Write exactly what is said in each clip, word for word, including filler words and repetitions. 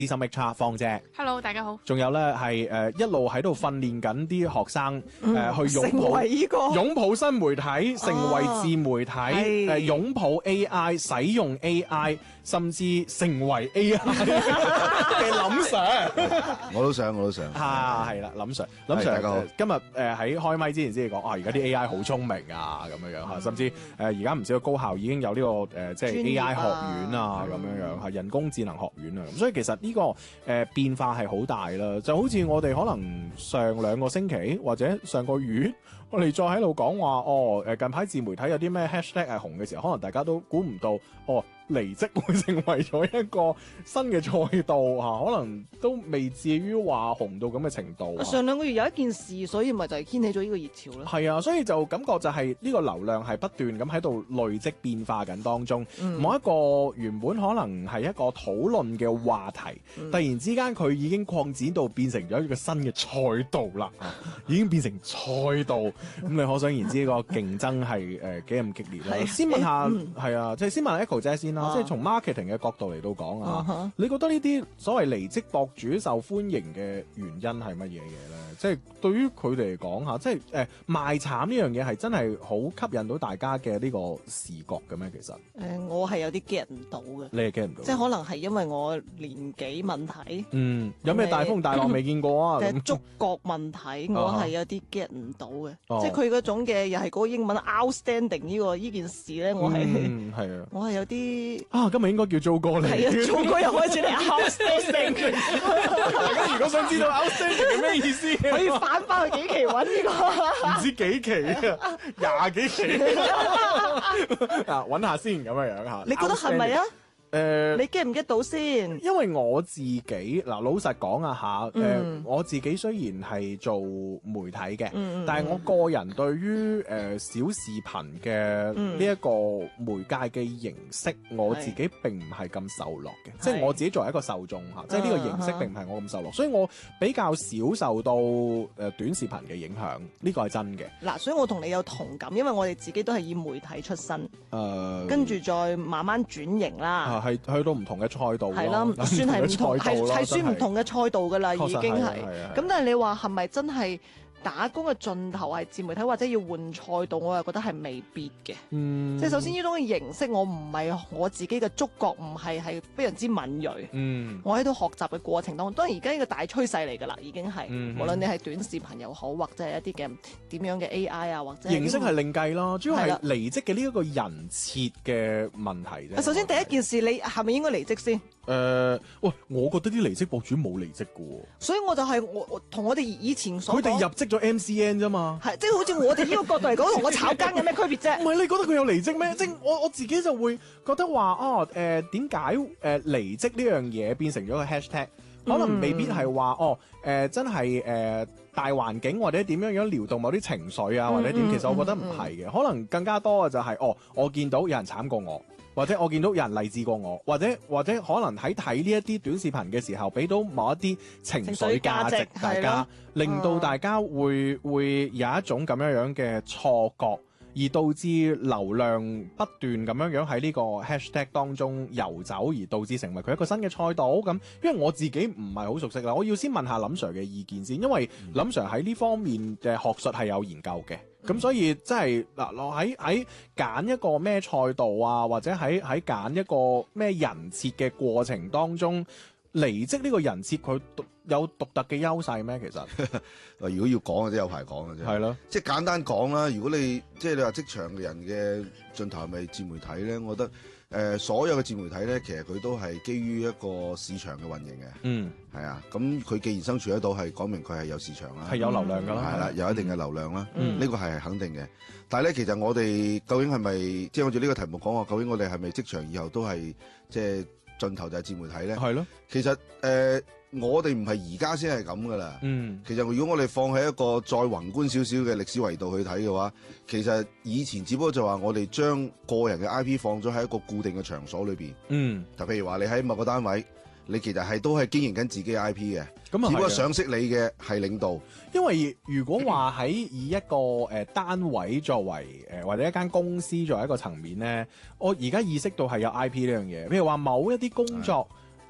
資深 H R 芳姐 ，Hello， 大家好。 仲有咧係誒一路喺度訓練緊啲學生誒、 嗯呃、去擁成抱為呢個擁抱新媒體，成為自媒體，誒、 係擁抱 A I， 使用 A I， 甚至成為 A I 嘅林 Sir。 我都想，我都想。 啊，係啦，林 Sir，林 Sir， 大家好呃今日誒喺開麥之前先至講啊，而家啲 A I 好聰明啊，咁樣樣嚇，甚至誒而家唔少嘅高校已經有呢、這個誒、呃、即係 A I 學院啊，咁樣樣係人工智能學院啊，咁所以其實呢、這個誒、呃、變化係好大啦，就好似我哋可能上兩個星期或者上個月，我哋再喺度講話哦誒近排自媒體有啲咩 hashtag 係紅嘅時候，可能大家都估唔到哦。離職會成為咗一個新嘅賽道嚇，可能都未至於話紅到咁嘅程度。 上兩個月有一件事，所以咪就係掀起咗呢個熱潮咯。 係啊，所以就感覺就係呢個流量係不斷咁喺度累積變化緊當中。 嗯、 某一個原本可能係一個討論嘅話題，嗯、突然之間佢已經擴展到變成咗一個新嘅賽道啦，已經變成賽道。咁你可想而知呢個競爭係誒幾咁激烈啦。先問下係啊，即係先問下 Echo 姐先啦。即係從 marketing 嘅角度嚟到講啊，uh-huh. 你覺得呢啲所謂離職博主受歡迎嘅原因係乜嘢嘢咧？即係對於佢哋嚟講嚇，即係誒、呃、賣慘呢樣嘢係真係好吸引到大家嘅呢個視覺嘅咩？其實誒、 呃，我係有啲 get 唔到嘅。 你係 get 唔到？即係可能係因為我年紀問題。 嗯，有咩大風大浪未見過啊？ 誒，觸覺問題，我係有啲 get 唔到嘅。 Uh-huh. 即係佢嗰種嘅，又係嗰個英文 outstanding 呢、這個呢件事咧，我係係、 嗯、啊， 我係有啲。 啊，今日應該叫租哥嚟。 係啊，租哥又開始嚟 outstanding。 大家如果想知道 outstanding 係咩意思， 可以翻翻去幾期揾呢、這個。 唔知幾期啊，廿幾期啊，揾下先咁樣樣嚇。 你覺得係咪啊？誒、呃，你 get 唔 get 到先？ 因為我自己嗱，老實講啊吓，誒、 嗯呃，我自己雖然係做媒體嘅、 嗯， 但係我個人對於誒、呃、小視頻嘅呢一個媒介嘅形式、嗯，我自己並唔係咁受落嘅，即係我自己作為一個受眾吓，即係呢個形式並唔係我咁受落，所以我比較少受到誒短視頻嘅影響，呢、這個係真嘅。 嗱，所以我同你有同感，因為我哋自己都係以媒體出身，誒、 呃， 跟住再慢慢轉型啦。 係去到唔同嘅賽道， 係啦，算係唔同，係係算唔同嘅賽道噶啦，已經係。咁但係你話係咪真係打工嘅盡頭係自媒體，或者要換賽道，我又覺得係未必嘅。 嗯， 即係首先呢種嘅形式，我唔係我自己嘅觸覺，唔係係非常之敏銳。 嗯， 我喺度學習嘅過程當中，當然而家呢個大趨勢嚟噶啦，已經係、嗯。無論你係短視頻又好，或者係一啲嘅點樣嘅 A I 啊，或者形式係另計咯，主要係離職嘅呢一個人設嘅問題啫。 首先第一件事，你係咪應該離職先？ 誒、呃，喂，我覺得啲離職博主冇離職㗎喎， 所以我就係、是、我同我哋以前所佢哋入職咗 M C N 啫嘛， 係即係好似我哋呢個角度嚟講，同我炒更有咩區別啫？ 唔係，你覺得佢有離職咩？即係我我自己就會覺得話哦，誒點解誒離職呢樣嘢變成咗個 hashtag？可能未必係話哦，誒、呃、真係誒、呃、大環境或者點樣樣撩動某啲情緒啊，或者點？其實我覺得唔係嘅，可能更加多嘅就係、是、哦，我見到有人慘過我。或者我見到有人勵志過我，或者或者可能喺睇呢一啲短視頻嘅時候，俾到某一啲情緒價值，大家令到大家會、嗯、會有一種咁樣樣嘅錯覺，而導致流量不斷咁樣樣喺呢個 hashtag 當中遊走，而導致成為佢一個新嘅賽道咁。因為我自己唔係好熟悉啦，我要先問下林 Sir 嘅意見先，因為林 Sir 喺呢方面嘅學術係有研究嘅。咁、嗯、所以即係嗱，我喺喺揀一個咩賽道啊，或者喺喺揀一個咩人設嘅過程當中，離職呢個人設佢有獨特嘅優勢咩？其實， 如果要講嘅，真有排講嘅啫。係咯，即係簡單講啦。如果你即係你話職場嘅人嘅盡頭係咪自媒體咧？我覺得誒、呃，所有嘅自媒體咧，其實佢都係基於一個市場嘅運營嘅。嗯，係啊。咁佢既然生存得到，係講明佢係有市場啦， 係有流量噶啦，係啦， 有一定嘅流量啦。嗯，呢個係肯定嘅。但係咧，其實我哋究竟係咪即係我哋呢個題目講話，究竟我哋係咪職場以後都係即係盡頭就係自媒體咧？係咯。其實誒。呃我哋唔係而家先係咁噶啦，嗯，其實如果我哋放喺一個再宏觀少少嘅歷史維度去睇嘅話，其實以前只不過就話我哋將個人嘅 I P 放咗喺一個固定嘅場所裏邊，嗯，就譬如話你喺某個單位，你其實係都係經營緊自己嘅 I P 嘅，咁只不過賞識你嘅係領導。 因為如果話喺以一個誒單位作為誒或者一間公司作為一個層面咧，我而家意識到係有 I P 呢樣嘢，譬如話某一啲工作。誒、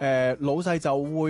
誒老細就會